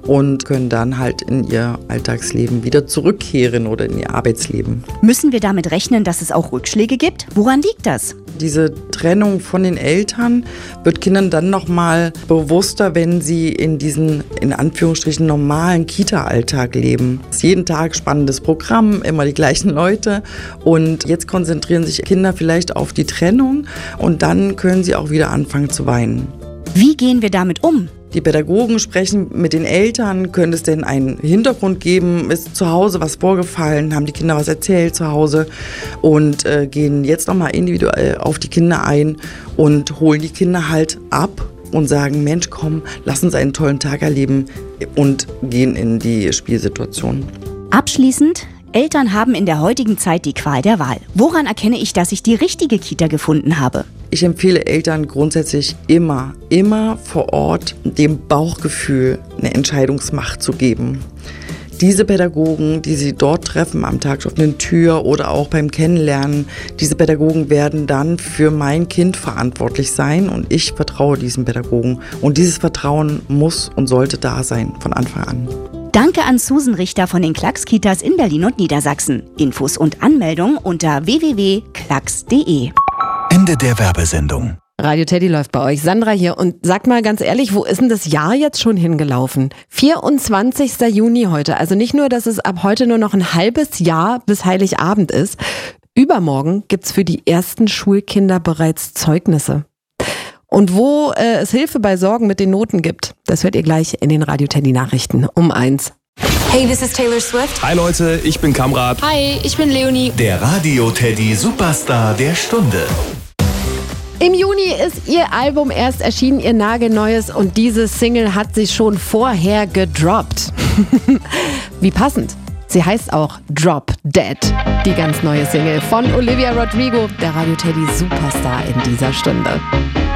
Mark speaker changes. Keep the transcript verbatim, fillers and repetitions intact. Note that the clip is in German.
Speaker 1: und können dann halt in ihr Alltagsleben wieder zurückkehren oder in ihr Arbeitsleben.
Speaker 2: Müssen wir damit rechnen, dass es auch Rückschläge gibt? Woran liegt das?
Speaker 1: Diese Trennung von den Eltern wird Kindern dann nochmal bewusster, wenn sie in diesen, in Anführungsstrichen, normalen Kita-Alltag leben. Es ist jeden Tag spannendes Programm, immer die gleichen Leute und jetzt konzentrieren sich Kinder vielleicht auf die Trennung und dann können sie auch wieder anfangen zu weinen.
Speaker 2: Wie gehen wir damit um?
Speaker 1: Die Pädagogen sprechen mit den Eltern, könnte es denn einen Hintergrund geben, ist zu Hause was vorgefallen, haben die Kinder was erzählt zu Hause und äh, gehen jetzt nochmal individuell auf die Kinder ein und holen die Kinder halt ab und sagen, Mensch, komm, lass uns einen tollen Tag erleben und gehen in die Spielsituation.
Speaker 2: Abschließend, Eltern haben in der heutigen Zeit die Qual der Wahl. Woran erkenne ich, dass ich die richtige Kita gefunden habe?
Speaker 1: Ich empfehle Eltern grundsätzlich immer, immer vor Ort dem Bauchgefühl eine Entscheidungsmacht zu geben. Diese Pädagogen, die Sie dort treffen am Tag auf einer Tür oder auch beim Kennenlernen, diese Pädagogen werden dann für mein Kind verantwortlich sein und ich vertraue diesen Pädagogen. Und dieses Vertrauen muss und sollte da sein von Anfang an.
Speaker 2: Danke an Susan Richter von den Klacks-Kitas in Berlin und Niedersachsen. Infos und Anmeldung unter w w w punkt klacks punkt d e.
Speaker 3: Ende der Werbesendung.
Speaker 4: Radio Teddy läuft bei euch. Sandra hier. Und sag mal ganz ehrlich, wo ist denn das Jahr jetzt schon hingelaufen? vierundzwanzigster Juni heute. Also nicht nur, dass es ab heute nur noch ein halbes Jahr bis Heiligabend ist. Übermorgen gibt's für die ersten Schulkinder bereits Zeugnisse. Und wo äh, es Hilfe bei Sorgen mit den Noten gibt, das hört ihr gleich in den Radio Teddy Nachrichten um eins.
Speaker 5: Hey, this is Taylor Swift.
Speaker 6: Hi Leute, ich bin Kamrat.
Speaker 5: Hi, ich bin Leonie.
Speaker 3: Der Radio Teddy Superstar der Stunde.
Speaker 4: Im Juni ist ihr Album erst erschienen, ihr nagelneues, und diese Single hat sie schon vorher gedroppt. Wie passend. Sie heißt auch Drop Dead, die ganz neue Single von Olivia Rodrigo, der Radio Teddy Superstar in dieser Stunde.